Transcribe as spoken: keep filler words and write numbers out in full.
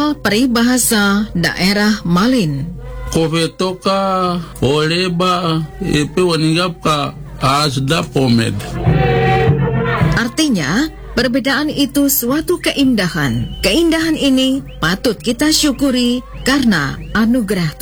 asal peribahasa daerah Malin. Kofetoka oleba ipe wanigapka asda pomed. Artinya, perbedaan itu suatu keindahan. Keindahan ini patut kita syukuri karena anugerah